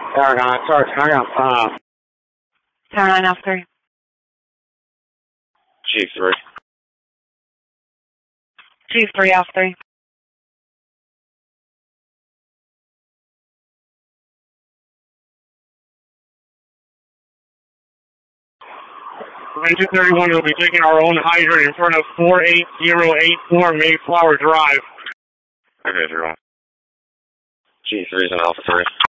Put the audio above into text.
Sorry, Tower 9 Alpha 3. G3. G3 Alpha 3. Line 231 will be taking our own hydrant in front of 48084 Mayflower Drive. Okay, 0. G3 is an Alpha 3.